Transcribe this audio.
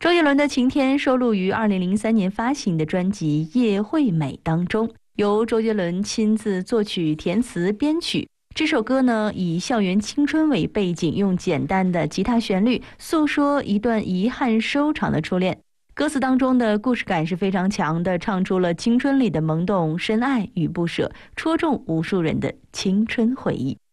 周杰伦的《晴天》收录于2003年发行的专辑《叶惠美》当中，由周杰伦亲自作曲、填词、编曲。这首歌呢，以校园青春为背景，用简单的吉他旋律诉说一段遗憾收场的初恋。歌词当中的故事感是非常强的，唱出了青春里的懵懂、深爱与不舍，戳中无数人的青春回忆。